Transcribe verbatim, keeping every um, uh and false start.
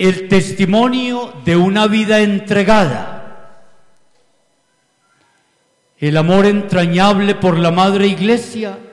el testimonio de una vida entregada, el amor entrañable por la Madre Iglesia